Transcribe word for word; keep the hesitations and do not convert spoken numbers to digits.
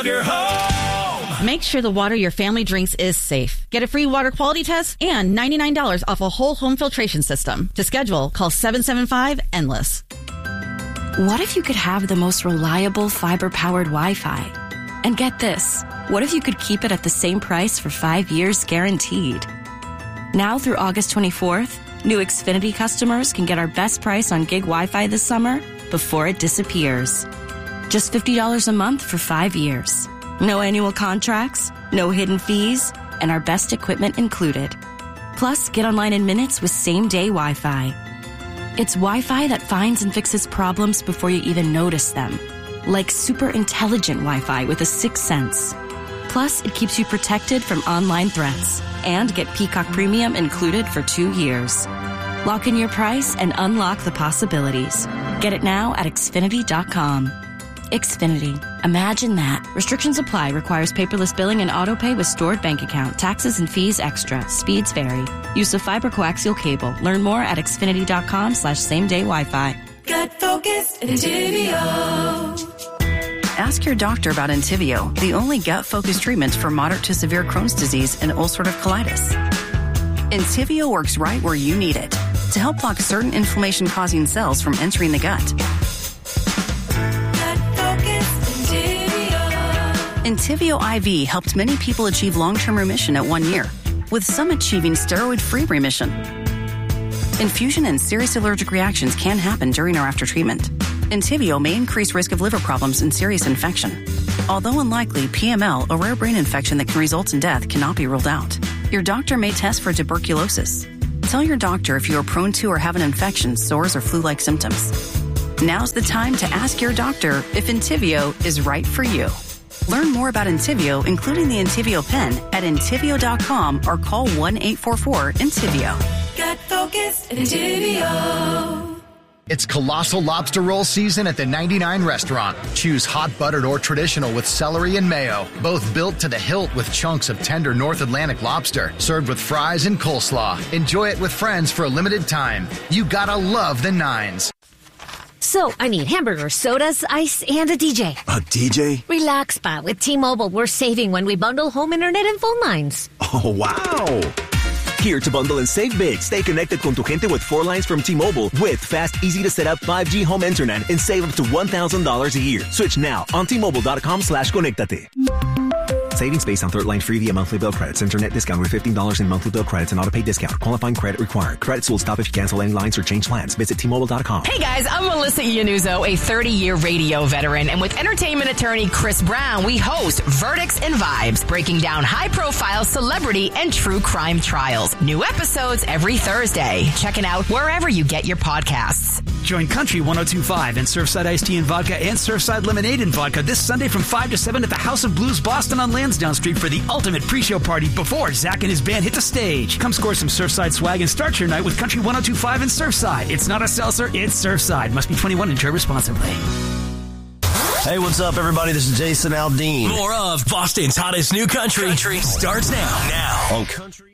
of your home. Make sure the water your family drinks is safe. Get a free water quality test and ninety-nine dollars off a whole home filtration system. To schedule, call seven seven five, endless. What if you could have the most reliable fiber-powered Wi-Fi? And get this, what if you could keep it at the same price for five years guaranteed? Now through August twenty-fourth, new Xfinity customers can get our best price on gig Wi-Fi this summer before it disappears. Just fifty dollars a month for five years. No annual contracts, no hidden fees, and our best equipment included. Plus, get online in minutes with same-day Wi-Fi. It's Wi-Fi that finds and fixes problems before you even notice them. Like super intelligent Wi-Fi with a sixth sense. Plus, it keeps you protected from online threats. And get Peacock Premium included for two years. Lock in your price and unlock the possibilities. Get it now at Xfinity dot com. Xfinity. Imagine that. Restrictions apply. Requires paperless billing and auto pay with stored bank account. Taxes and fees extra. Speeds vary. Use of fiber coaxial cable. Learn more at Xfinity dot com slash same day Wi-Fi. Gut focused Entyvio. Ask your doctor about Entyvio, the only gut-focused treatment for moderate to severe Crohn's disease and ulcerative colitis. Entyvio works right where you need it to help block certain inflammation-causing cells from entering the gut. Entyvio I V helped many people achieve long-term remission at one year, with some achieving steroid-free remission. Infusion and serious allergic reactions can happen during or after treatment. Entyvio may increase risk of liver problems and serious infection. Although unlikely, P M L, a rare brain infection that can result in death, cannot be ruled out. Your doctor may test for tuberculosis. Tell your doctor if you are prone to or have an infection, sores, or flu-like symptoms. Now's the time to ask your doctor if Entyvio is right for you. Learn more about Entyvio, including the Entyvio pen, at Entyvio dot com or call one eight four four Entyvio. Gut focused Entyvio. It's Colossal Lobster Roll season at the ninety-nine Restaurant. Choose hot buttered or traditional with celery and mayo, both built to the hilt with chunks of tender North Atlantic lobster, served with fries and coleslaw. Enjoy it with friends for a limited time. You gotta love the nines. So, I need hamburgers, sodas, ice, and a D J. A D J? Relax, Spot. With T-Mobile, we're saving when we bundle home internet and phone lines. Oh, wow. Here to bundle and save big. Stay connected con tu gente with four lines from T-Mobile with fast, easy-to-set-up five G home internet and save up to one thousand dollars a year. Switch now on T-Mobile.com slash conectate. Savings based on third line free via monthly bill credits. Internet discount with fifteen dollars in monthly bill credits and auto-pay discount. Qualifying credit required. Credits will stop if you cancel any lines or change plans. Visit T Mobile dot com. Hey guys, I'm Melissa Iannuzzo, a thirty-year radio veteran. And with entertainment attorney Chris Brown, we host Verdicts and Vibes, breaking down high-profile celebrity and true crime trials. New episodes every Thursday. Check it out wherever you get your podcasts. Join Country one oh two point five and Surfside Iced Tea and Vodka and Surfside Lemonade and Vodka this Sunday from five to seven at the House of Blues Boston on Lansdowne Street for the ultimate pre-show party before Zach and his band hit the stage. Come score some Surfside swag and start your night with Country one oh two point five and Surfside. It's not a seltzer, it's Surfside. Must be twenty-one and enjoy responsibly. Hey, what's up, everybody? This is Jason Aldean. More of Boston's hottest new country, country starts now. Now on Country.